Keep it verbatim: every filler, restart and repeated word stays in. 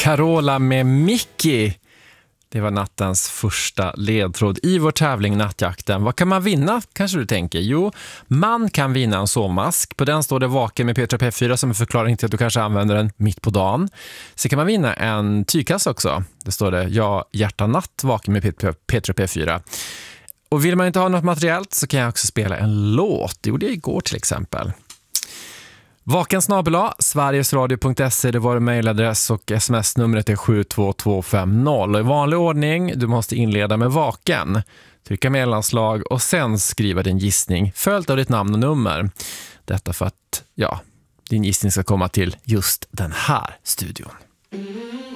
Carola med Mickey. Det var nattens första ledtråd i vår tävling Nattjakten. Vad kan man vinna, kanske du tänker? Jo, man kan vinna en sovmask. På den står det Vaken med P tre P fyra som en förklaring till att du kanske använder den mitt på dagen. Så kan man vinna en tygkasse också. Det står det Ja, hjärta natt, Vaken med P tre P fyra. Och vill man inte ha något materiellt så kan jag också spela en låt. Det gjorde jag igår till exempel. Vaken snabel-a, sverigesradio punkt se, det var vår mejladress och sms-numret är sju två två fem noll. Och i vanlig ordning, du måste inleda med Vaken, trycka mellanslag och sen skriva din gissning följt av ditt namn och nummer. Detta för att, ja, din gissning ska komma till just den här studion.